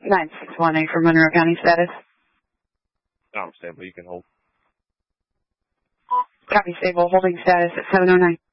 961A for Monroe County status. Stable, you can hold. Copy, stable, holding status at 709.